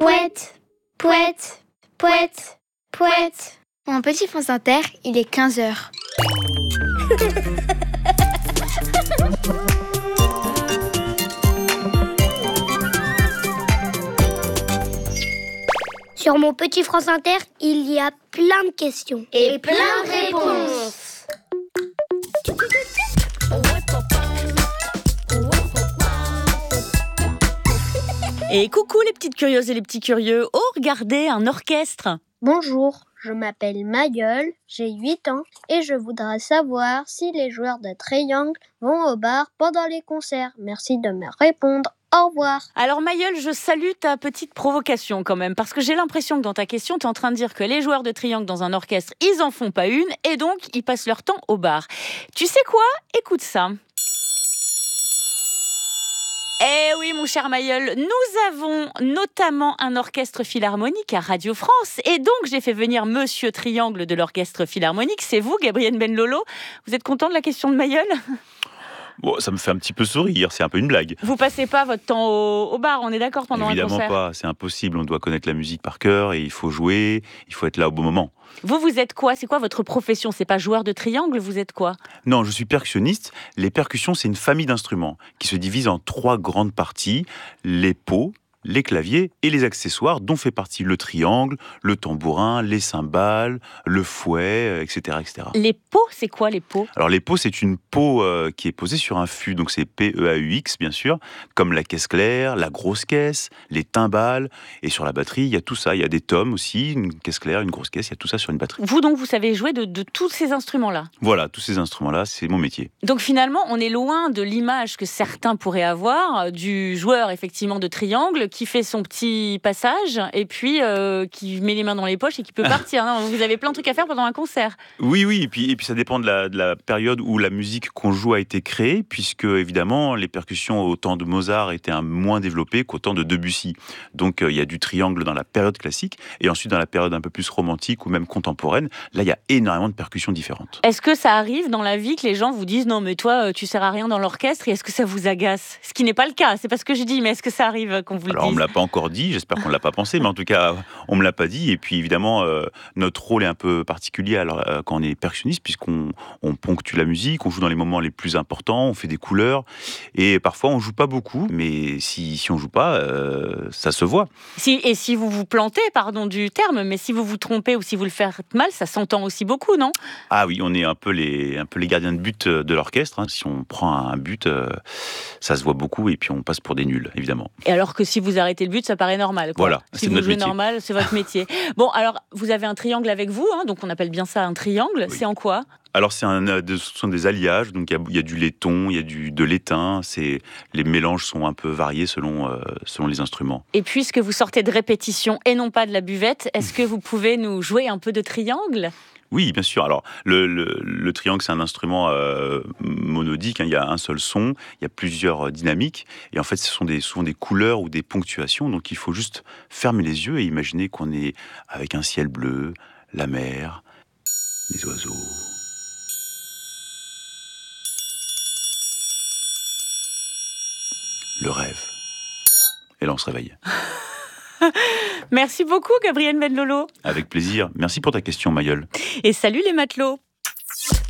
Pouette, pouette, pouette, pouette. Mon petit France Inter, il est 15h. Sur mon petit France Inter, il y a plein de questions. Et plein de réponses. Et coucou les petites curieuses et les petits curieux. Oh, regardez, un orchestre. Bonjour, je m'appelle Mayol, j'ai 8 ans et je voudrais savoir si les joueurs de triangle vont au bar pendant les concerts. Merci de me répondre. Au revoir. Alors Mayol, je salue ta petite provocation quand même, parce que j'ai l'impression que dans ta question, tu es en train de dire que les joueurs de triangle dans un orchestre, ils en font pas une, et donc ils passent leur temps au bar. Tu sais quoi ? Écoute ça. Eh oui, mon cher Mayol, nous avons notamment un orchestre philharmonique à Radio France. Et donc, j'ai fait venir Monsieur Triangle de l'orchestre philharmonique. C'est vous, Gabriel Benlolo. Vous êtes content de la question de Mayol ? Bon, ça me fait un petit peu sourire, c'est un peu une blague. Vous passez pas votre temps au bar, on est d'accord, pendant un concert ? Évidemment pas, c'est impossible. On doit connaître la musique par cœur et il faut jouer, il faut être là au bon moment. Vous êtes quoi ? C'est quoi votre profession ? C'est pas joueur de triangle, vous êtes quoi ? Non, je suis percussionniste. Les percussions, c'est une famille d'instruments qui se divise en 3 grandes parties. Les pots, les claviers et les accessoires dont fait partie le triangle, le tambourin, les cymbales, le fouet, etc., etc. Les pots, c'est quoi les pots ? Alors les pots, c'est une peau qui est posée sur un fût, donc c'est P-E-A-U-X bien sûr, comme la caisse claire, la grosse caisse, les timbales, et sur la batterie, il y a tout ça, il y a des tomes aussi, une caisse claire, une grosse caisse, il y a tout ça sur une batterie. Vous donc, vous savez jouer de tous ces instruments-là ? Voilà, tous ces instruments-là, c'est mon métier. Donc finalement, on est loin de l'image que certains pourraient avoir du joueur effectivement de triangle qui fait son petit passage et puis qui met les mains dans les poches et qui peut partir. Non, vous avez plein de trucs à faire pendant un concert. Oui, et puis ça dépend de la période où la musique qu'on joue a été créée, puisque évidemment les percussions au temps de Mozart étaient moins développées qu'au temps de Debussy. Donc il y a du triangle dans la période classique et ensuite dans la période un peu plus romantique ou même contemporaine, là il y a énormément de percussions différentes. Est-ce que ça arrive dans la vie que les gens vous disent non mais toi tu sers à rien dans l'orchestre et est-ce que ça vous agace ? Ce qui n'est pas le cas, c'est pas ce que je dis, mais est-ce que ça arrive qu'on vous le dise ? Alors on me l'a pas encore dit, j'espère qu'on ne l'a pas pensé, mais en tout cas, on me l'a pas dit. Et puis évidemment, notre rôle est un peu particulier alors, quand on est percussionniste, puisqu'on ponctue la musique, on joue dans les moments les plus importants, on fait des couleurs, et parfois on joue pas beaucoup, mais si on joue pas, ça se voit. Et si vous vous plantez, pardon du terme, mais si vous vous trompez ou si vous le faites mal, ça s'entend aussi beaucoup, non ? Ah oui, on est un peu les gardiens de but de l'orchestre. Hein. Si on prend un but, ça se voit beaucoup, et puis on passe pour des nuls, évidemment. Et alors que si vous arrêtez le but, ça paraît normal, quoi. Voilà, si c'est vous notre jouez métier. Normal, c'est votre métier. Bon, alors vous avez un triangle avec vous, hein, donc on appelle bien ça un triangle. Oui. C'est en quoi ? Alors ce sont des alliages, donc il y a du laiton, il y a de l'étain. Les mélanges sont un peu variés selon les instruments. Et puisque vous sortez de répétition et non pas de la buvette, est-ce que vous pouvez nous jouer un peu de triangle ? Oui, bien sûr. Alors, le triangle, c'est un instrument monodique. Hein. Il y a un seul son, il y a plusieurs dynamiques. Et en fait, ce sont souvent des couleurs ou des ponctuations. Donc, il faut juste fermer les yeux et imaginer qu'on est avec un ciel bleu, la mer, les oiseaux. Le rêve. Et là, on se réveille. Merci beaucoup, Gabriel Benlolo. Avec plaisir. Merci pour ta question, Mayol. Et salut les matelots.